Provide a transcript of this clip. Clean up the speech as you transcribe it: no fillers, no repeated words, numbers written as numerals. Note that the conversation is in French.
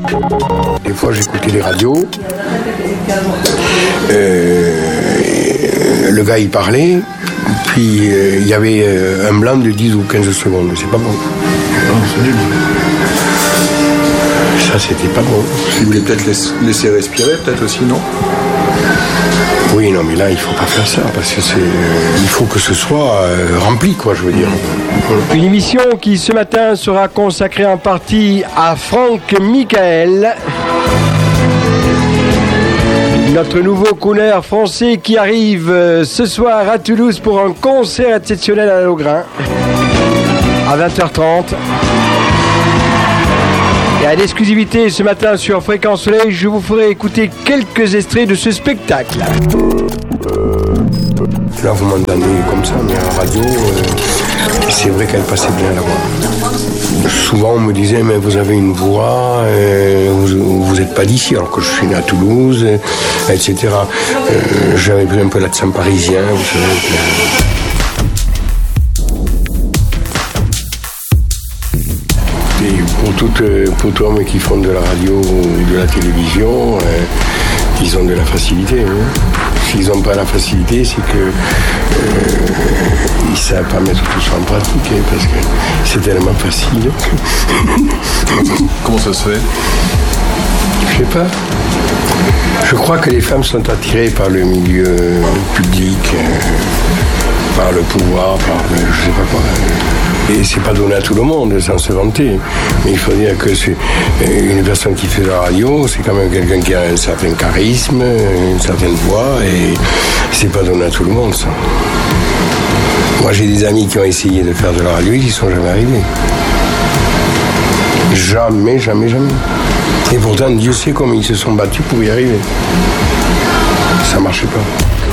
Des fois, j'écoutais les radios. Le gars, il parlait. Puis, il y avait un blanc de 10 ou 15 secondes. C'est pas bon. Non, c'est nul. Ça, c'était pas bon. Vous voulez peut-être laisser respirer, peut-être aussi, non? Oui, non, mais là, il faut pas faire ça, parce que il faut que ce soit rempli, quoi, je veux dire. Une émission qui, ce matin, sera consacrée en partie à Franck Michael, notre nouveau crooner français qui arrive ce soir à Toulouse pour un concert exceptionnel à Logrin, à 20h30. Et à l'exclusivité ce matin sur Fréquence Soleil, je vous ferai écouter quelques extraits de ce spectacle. Là, vous m'entendez comme ça, mais à la radio, c'est vrai qu'elle passait bien la voix. Souvent, on me disait, mais vous avez une voix, vous n'êtes pas d'ici, alors que je suis né à Toulouse, etc. J'avais un peu l'accent parisien, vous savez. Pour tous hommes qui font de la radio ou de la télévision, ils ont de la facilité. Hein. S'ils n'ont pas la facilité, c'est que ils ne savent pas mettre tout ça en pratique, hein, parce que c'est tellement facile. Comment ça se fait? Je sais pas. Je crois que les femmes sont attirées par le milieu public, par le pouvoir, par je sais pas quoi. Et c'est pas donné à tout le monde, sans se vanter. Mais il faut dire que c'est une personne qui fait de la radio, c'est quand même quelqu'un qui a un certain charisme, une certaine voix, et c'est pas donné à tout le monde, ça. Moi, j'ai des amis qui ont essayé de faire de la radio, ils n'y sont jamais arrivés. Jamais, jamais, jamais. Et pourtant, Dieu sait comment ils se sont battus pour y arriver. Ça marchait pas.